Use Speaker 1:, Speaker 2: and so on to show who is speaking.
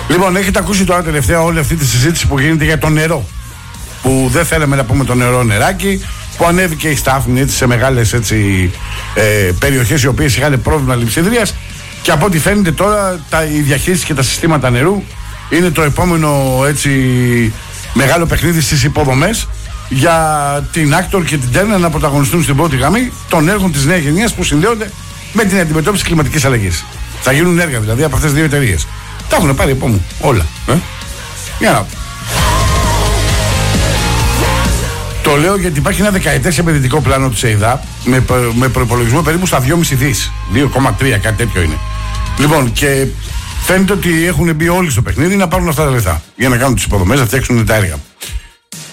Speaker 1: Λοιπόν, έχετε ακούσει τώρα τελευταία όλη αυτή τη συζήτηση που γίνεται για το νερό. Που δεν θέλαμε να πούμε το νερό νεράκι. Που ανέβηκε η Στάθμη έτσι, σε μεγάλες περιοχές οι οποίες είχαν πρόβλημα λειψιδρίας. Και από ό,τι φαίνεται τώρα η διαχείριση και τα συστήματα νερού είναι το επόμενο έτσι, μεγάλο παιχνίδι στις υποδομές για την Άκτορ και την Τέρνα να πρωταγωνιστούν στην πρώτη γραμμή των έργων της νέας γενιάς που συνδέονται με την αντιμετώπιση κλιματικής αλλαγής. Θα γίνουν έργα δηλαδή από αυτές τις δύο εταιρείες. Τα έχουν πάρει από μου όλα. Για να. Το λέω γιατί υπάρχει ένα δεκαετές επενδυτικό πλάνο της ΕΙΔΑ με προϋπολογισμό περίπου στα 2,5 δις. 2,3 κάτι τέτοιο είναι. Λοιπόν, και φαίνεται ότι έχουν μπει όλοι στο παιχνίδι να πάρουν αυτά τα λεφτά για να κάνουν τις υποδομές, να φτιάξουν τα έργα.